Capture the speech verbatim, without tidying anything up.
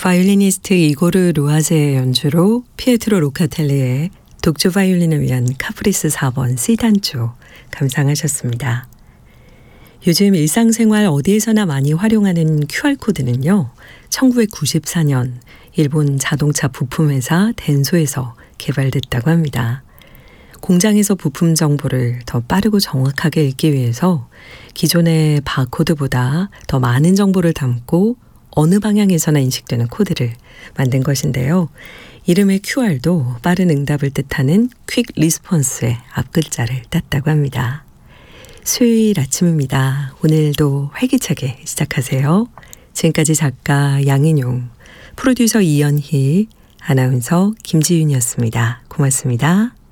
바이올리니스트 이고르 루아제의 연주로 피에트로 로카텔리의 독주 바이올린을 위한 카프리스 사 번 C단조 감상하셨습니다. 요즘 일상생활 어디에서나 많이 활용하는 큐알코드는요. 천구백구십사 년 일본 자동차 부품회사 덴소에서 개발됐다고 합니다. 공장에서 부품 정보를 더 빠르고 정확하게 읽기 위해서 기존의 바코드보다 더 많은 정보를 담고 어느 방향에서나 인식되는 코드를 만든 것인데요. 이름의 큐알도 빠른 응답을 뜻하는 퀵 리스폰스의 앞글자를 땄다고 합니다. 수요일 아침입니다. 오늘도 활기차게 시작하세요. 지금까지 작가 양인용, 프로듀서 이연희, 아나운서 김지윤이었습니다. 고맙습니다.